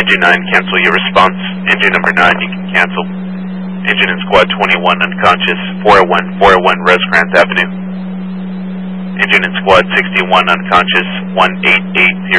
Engine 9, cancel your response. Engine number 9, you can cancel. Engine in squad 21, unconscious, 401 Rosecrans Avenue. Engine in squad 61, unconscious, 1880.